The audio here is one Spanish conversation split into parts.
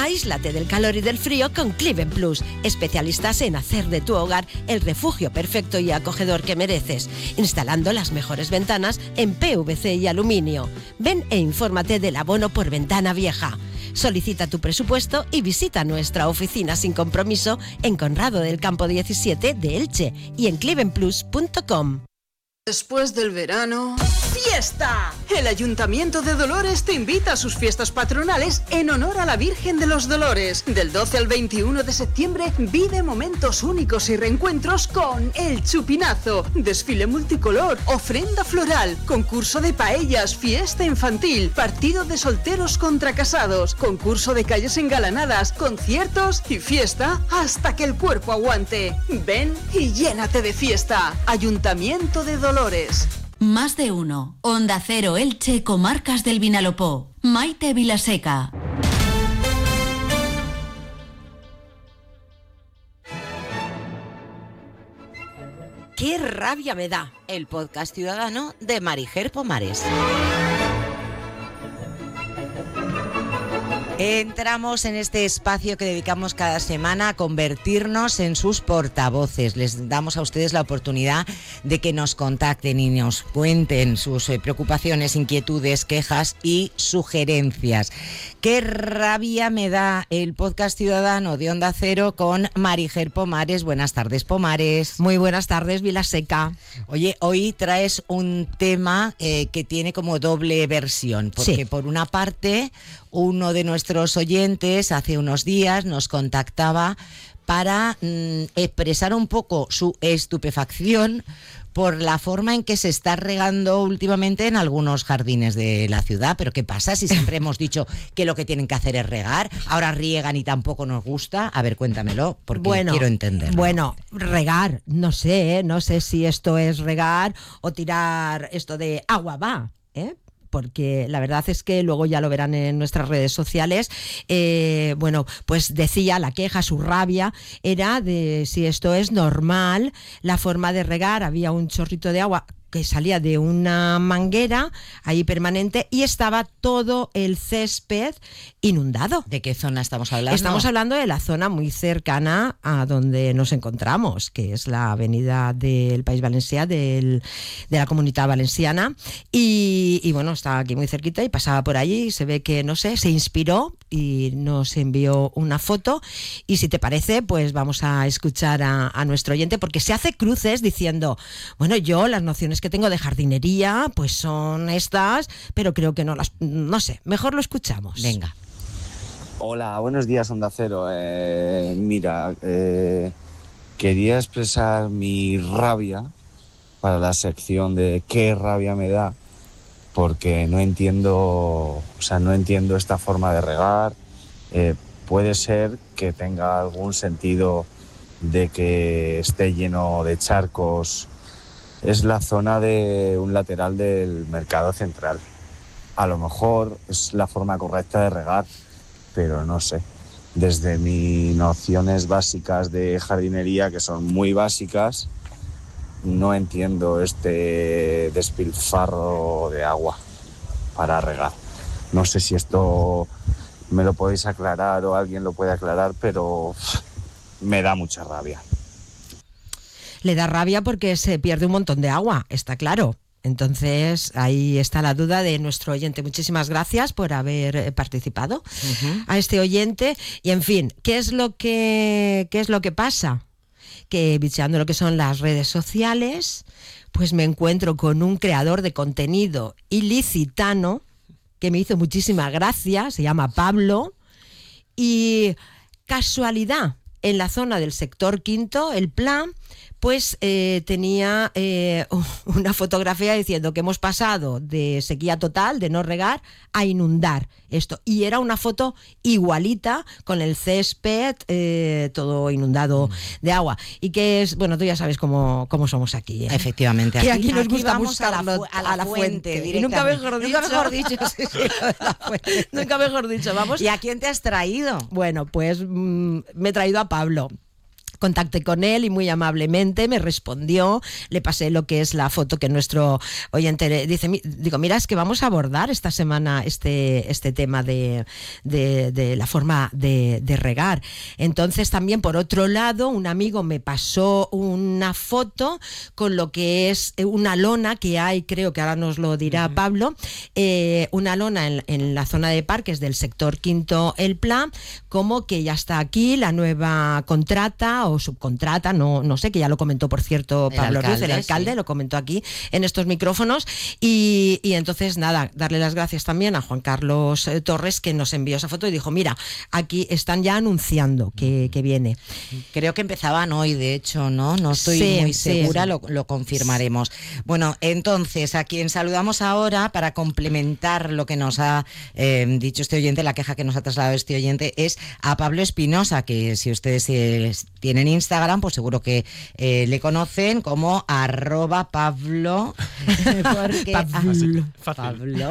Aíslate del calor y del frío con Cliven Plus, especialistas en hacer de tu hogar el refugio perfecto y acogedor que mereces, instalando las mejores ventanas en PVC y aluminio. Ven e infórmate del abono por ventana vieja. Solicita tu presupuesto y visita nuestra oficina sin compromiso en Conrado del Campo 17 de Elche y en clivenplus.com. Después del verano... ¡Fiesta! El Ayuntamiento de Dolores te invita a sus fiestas patronales en honor a la Virgen de los Dolores. Del 12 al 21 de septiembre vive momentos únicos y reencuentros con El Chupinazo, desfile multicolor, ofrenda floral, concurso de paellas, fiesta infantil, partido de solteros contra casados, concurso de calles engalanadas, conciertos y fiesta hasta que el cuerpo aguante. Ven y llénate de fiesta. Ayuntamiento de Dolores. Más de uno. Onda Cero Elche, Comarcas del Vinalopó. Maite Vilaseca. ¡Qué rabia me da! El podcast ciudadano de Marijer Pomares. Entramos en este espacio que dedicamos cada semana a convertirnos en sus portavoces. Les damos a ustedes la oportunidad de que nos contacten y nos cuenten sus preocupaciones, inquietudes, quejas y sugerencias. ¡Qué rabia me da el podcast ciudadano de Onda Cero con Marijer Pomares! Buenas tardes, Pomares. Muy buenas tardes, Vilaseca. Oye, hoy traes un tema que tiene como doble versión, porque sí. Por una parte, uno de nuestros oyentes hace unos días nos contactaba para expresar un poco su estupefacción por la forma en que se está regando últimamente en algunos jardines de la ciudad. ¿Pero qué pasa si siempre hemos dicho que lo que tienen que hacer es regar? Ahora riegan y tampoco nos gusta. A ver, cuéntamelo, porque quiero entenderlo. Bueno, regar, no sé si esto es regar o tirar esto de agua va, porque la verdad es que luego ya lo verán en nuestras redes sociales. Pues decía la queja, su rabia era de si esto es normal, la forma de regar. Había un chorrito de agua que salía de una manguera ahí permanente y estaba todo el césped inundado. ¿De qué zona estamos hablando? Estamos hablando de la zona muy cercana a donde nos encontramos, que es la avenida del País Valencià, de la Comunitat Valenciana, y bueno, está aquí muy cerquita y pasaba por allí y se ve que, no sé, se inspiró y nos envió una foto. Y si te parece, pues vamos a escuchar a nuestro oyente, porque se hace cruces diciendo, bueno, yo las nociones que tengo de jardinería pues son estas, pero creo que no sé, mejor lo escuchamos. Venga. Hola, buenos días, Onda Cero. Quería expresar mi rabia para la sección de qué rabia me da, porque no entiendo esta forma de regar. Puede ser que tenga algún sentido de que esté lleno de charcos. Es la zona de un lateral del Mercado Central. A lo mejor es la forma correcta de regar, pero no sé. Desde mis nociones básicas de jardinería, que son muy básicas, no entiendo este despilfarro de agua para regar. No sé si esto me lo podéis aclarar o alguien lo puede aclarar, pero me da mucha rabia. Le da rabia porque se pierde un montón de agua, está claro. Entonces, ahí está la duda de nuestro oyente. Muchísimas gracias por haber participado a este oyente. Y, en fin, ¿qué es lo que pasa? Que bicheando lo que son las redes sociales, pues me encuentro con un creador de contenido ilicitano que me hizo muchísima gracia, se llama Pablo, y casualidad, en la zona del sector quinto, el plan, pues tenía una fotografía diciendo que hemos pasado de sequía total, de no regar, a inundar esto. Y era una foto igualita, con el césped todo inundado de agua. Y que es, bueno, tú ya sabes cómo somos aquí. Efectivamente. Que aquí nos gusta vamos buscar a la fuente. Y nunca mejor dicho. Nunca mejor dicho, vamos. ¿Y a quién te has traído? Bueno, pues me he traído a Pablo, contacté con él y muy amablemente me respondió, le pasé lo que es la foto que nuestro oyente le dice, digo, mira, es que vamos a abordar esta semana este tema de la forma de regar. Entonces también, por otro lado, un amigo me pasó una foto con lo que es una lona que hay, creo que ahora nos lo dirá Pablo, una lona en la zona de parques del sector Quinto El Pla, como que ya está aquí la nueva contrata o subcontrata, no sé, que ya lo comentó, por cierto, Pablo Ruiz, el alcalde, sí. Lo comentó aquí en estos micrófonos, y entonces nada, darle las gracias también a Juan Carlos Torres, que nos envió esa foto y dijo, mira, aquí están ya anunciando que viene. Creo que empezaban hoy, de hecho, ¿no? No estoy muy segura, sí. Lo confirmaremos. Bueno, entonces, a quien saludamos ahora para complementar lo que nos ha dicho este oyente, la queja que nos ha trasladado este oyente, es a Pablo Espinosa, que si ustedes tienen Instagram, pues seguro que le conocen como @Pablo. Pablo.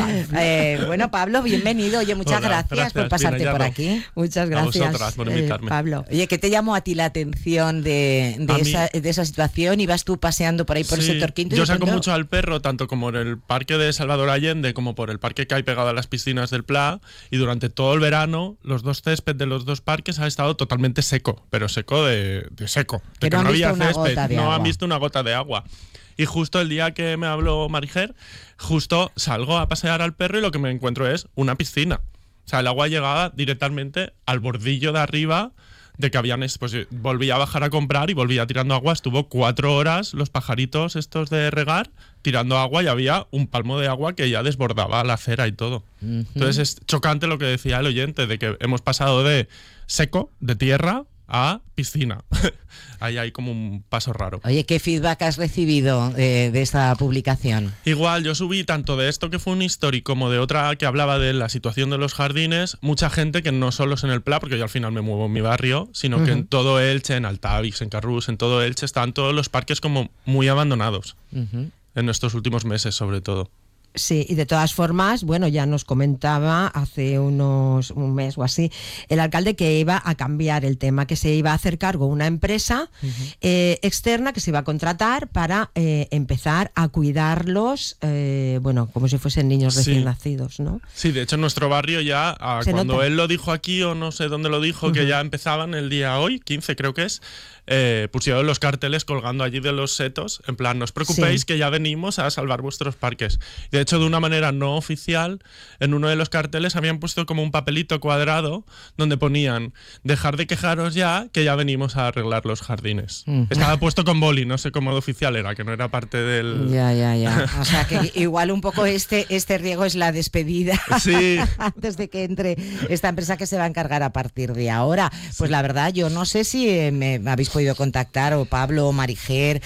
Bueno, Pablo, bienvenido. Oye, muchas gracias por pasarte por aquí. Muchas gracias, a vosotras por invitarme. Pablo. Oye, ¿qué te llamó a ti la atención de esa situación? ¿Ibas tú paseando por ahí por el sector Quinto? Yo saco mucho al perro, tanto como en el parque de Salvador Allende, como por el parque que hay pegado a las piscinas del Pla, y durante todo el verano los dos césped de los dos parques ha estado totalmente seco, pero seco de seco, de que no había césped, no han visto una gota de agua. Y justo el día que me habló Marijer, justo salgo a pasear al perro y lo que me encuentro es una piscina. O sea, el agua llegaba directamente al bordillo de arriba, de que habían, pues volví a bajar a comprar y volvía tirando agua. Estuvo 4 horas los pajaritos estos de regar tirando agua y había un palmo de agua que ya desbordaba la acera y todo. Entonces es chocante lo que decía el oyente, de que hemos pasado de seco, de tierra, a piscina. Ahí hay como un paso raro. Oye, ¿qué feedback has recibido de esta publicación? Igual, yo subí tanto de esto que fue un story como de otra que hablaba de la situación de los jardines. Mucha gente que no solo es en el Pla, porque yo al final me muevo en mi barrio, sino que en todo Elche, en Altavix, en Carrús, en todo Elche, están todos los parques como muy abandonados. En estos últimos meses, sobre todo. Sí, y de todas formas, bueno, ya nos comentaba hace un mes o así el alcalde que iba a cambiar el tema, que se iba a hacer cargo una empresa externa que se iba a contratar para empezar a cuidarlos, bueno, como si fuesen niños recién nacidos, ¿no? Sí, de hecho en nuestro barrio ya, cuando él lo dijo aquí o no sé dónde lo dijo, que ya empezaban el día hoy, 15 creo que es, pusieron los carteles colgando allí de los setos, en plan, no os preocupéis que ya venimos a salvar vuestros parques. De hecho, de una manera no oficial, en uno de los carteles habían puesto como un papelito cuadrado donde ponían, dejar de quejaros ya, que ya venimos a arreglar los jardines. Estaba puesto con boli, no sé cómo de oficial era, que no era parte del... Ya. O sea, que igual un poco este riego es la despedida. Sí. Antes de que entre esta empresa que se va a encargar a partir de ahora. Pues la verdad, yo no sé si me habéis podido contactar, o Pablo o Marijer,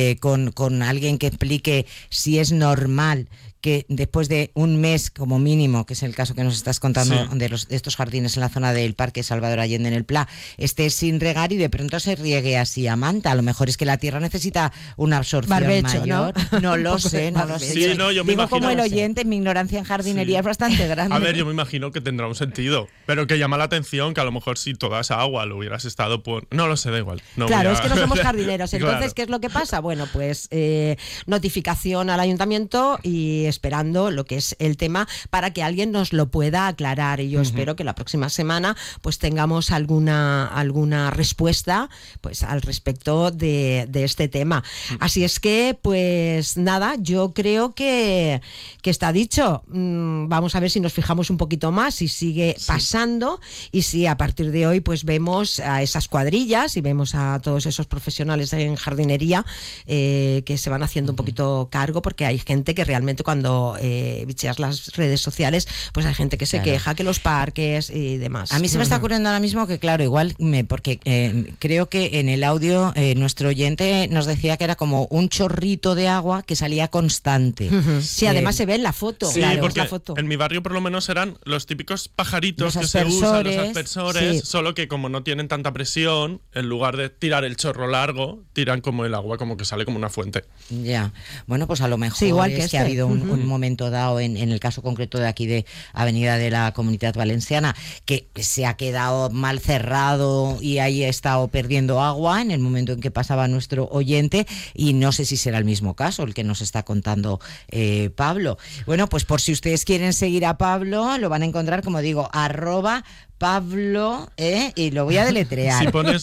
con alguien que explique si es normal que después de un mes como mínimo, que es el caso que nos estás contando de estos jardines en la zona del Parque Salvador Allende en el Pla, esté sin regar y de pronto se riegue así a manta. A lo mejor es que la tierra necesita una absorción mayor. No lo sé. Sí, yo me digo, imagino, como el oyente, mi ignorancia en jardinería es bastante grande. A ver, yo me imagino que tendrá un sentido, pero que llama la atención que a lo mejor si toda esa agua lo hubieras estado no lo sé, da igual. Claro, es que no somos jardineros. Entonces, ¿qué es lo que pasa? Bueno, pues notificación al ayuntamiento y esperando lo que es el tema para que alguien nos lo pueda aclarar, y yo espero que la próxima semana pues tengamos alguna respuesta pues al respecto de este tema. Así es que pues nada, yo creo que está dicho. Vamos a ver si nos fijamos un poquito más, si sigue pasando y si a partir de hoy pues vemos a esas cuadrillas y vemos a todos esos profesionales en jardinería que se van haciendo un poquito cargo, porque hay gente que realmente cuando bicheas las redes sociales, pues hay gente que se queja, que los parques y demás. A mí se me está ocurriendo ahora mismo que, claro, igual, porque creo que en el audio nuestro oyente nos decía que era como un chorrito de agua que salía constante. Sí, además se ve en la foto. Sí, claro, porque la foto. En mi barrio por lo menos eran los típicos pajaritos que se usan, los aspersores, solo que como no tienen tanta presión, en lugar de tirar el chorro largo, tiran como el agua, como que sale como una fuente. Ya, bueno, pues a lo mejor igual que ha habido un un momento dado, en el caso concreto de aquí de Avenida de la Comunitat Valenciana, que se ha quedado mal cerrado y ahí ha estado perdiendo agua en el momento en que pasaba nuestro oyente, y no sé si será el mismo caso el que nos está contando Pablo. Bueno, pues por si ustedes quieren seguir a Pablo, lo van a encontrar, como digo, @Pablo, y lo voy a deletrear. Si pones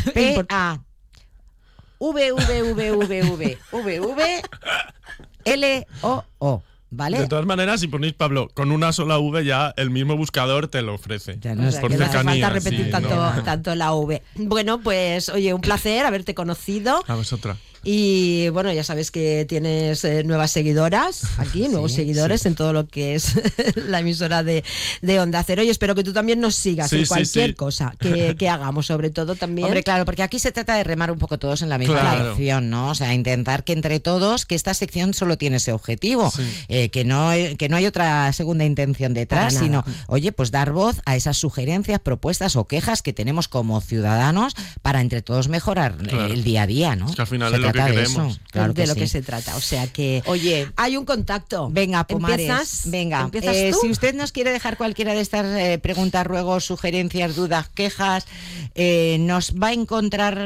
PAVVVVVVLOO, ¿vale? De todas maneras, si ponéis Pablo con una sola V, ya el mismo buscador te lo ofrece. Ya no es por que no hace cercanía. falta repetir Sí, tanto la V. Bueno, pues oye, un placer haberte conocido. A vosotras. Y bueno, ya sabes que tienes nuevas seguidoras aquí, nuevos seguidores en todo lo que es la emisora de Onda Cero, y espero que tú también nos sigas en cualquier cosa que hagamos, sobre todo también. Hombre, claro, porque aquí se trata de remar un poco todos en la misma dirección, ¿no? O sea, intentar que entre todos, que esta sección solo tiene ese objetivo, que no hay otra segunda intención detrás, sino, oye, pues dar voz a esas sugerencias, propuestas o quejas que tenemos como ciudadanos para entre todos mejorar el día a día, ¿no? Es que al final se es lo que queremos. eso, claro de que lo sí. que se trata. O sea que, oye, hay un contacto. Venga, Pomares, ¿Empiezas tú? Si usted nos quiere dejar cualquiera de estas preguntas, ruegos, sugerencias, dudas, quejas, nos va a encontrar